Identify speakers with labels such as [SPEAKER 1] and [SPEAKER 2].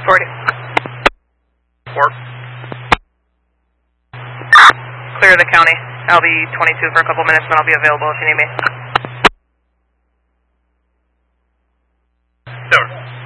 [SPEAKER 1] 40.
[SPEAKER 2] Work.
[SPEAKER 1] Clear the county. I'll be 22 for a couple minutes, and I'll be available if you need me.
[SPEAKER 2] Sure.